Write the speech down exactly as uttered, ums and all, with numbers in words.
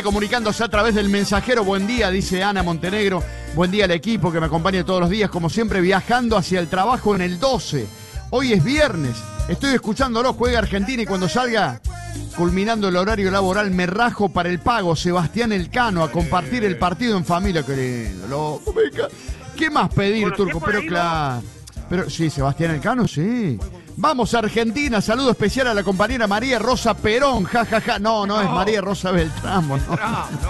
Comunicándose a través del mensajero. Buen día, dice Ana Montenegro. Buen día al equipo que me acompaña todos los días, como siempre, viajando hacia el trabajo en el doce. Hoy es viernes, estoy escuchándolo, juega Argentina y cuando salga, culminando el horario laboral, me rajo para el pago. Sebastián Elcano, a compartir el partido en familia. Qué lindo, loco, venga. ¿Qué más pedir, Turco? Pero claro. Pero sí, Sebastián Elcano, sí. Vamos a Argentina, saludo especial a la compañera María Rosa Perón, jajaja. Ja, ja. No, no, es María Rosa Beltramo, ¿no?